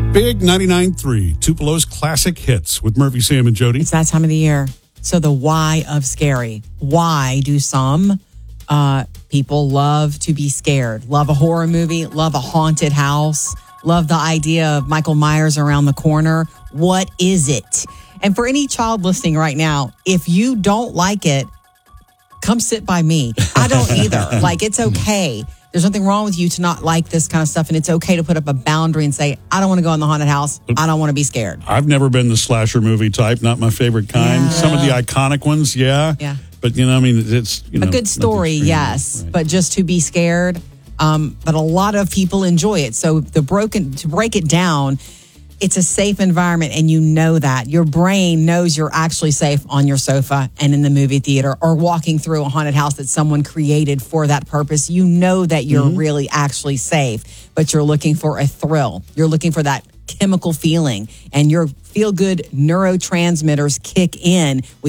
Big 99.3, Tupelo's classic hits with Murphy, Sam, and Jody. It's that time of the year. So the why of scary. Why do some people love to be scared? Love a horror movie, love a haunted house, love the idea of Michael Myers around the corner. What is it? And for any child listening right now, if you don't like it, come sit by me. I don't either. Like, it's okay. There's nothing wrong with you to not like this kind of stuff, and it's okay to put up a boundary and say, I don't want to go in the haunted house. I don't want to be scared. I've never been the slasher movie type, not my favorite kind. Yeah. Some of the iconic ones, yeah. But, it's, a good story, yes, right. But just to be scared. But a lot of people enjoy it. So to break it down, it's a safe environment, and you know that. Your brain knows you're actually safe on your sofa and in the movie theater or walking through a haunted house that someone created for that purpose. You know that you're really actually safe, but you're looking for a thrill. You're looking for that chemical feeling, and your feel-good neurotransmitters kick in with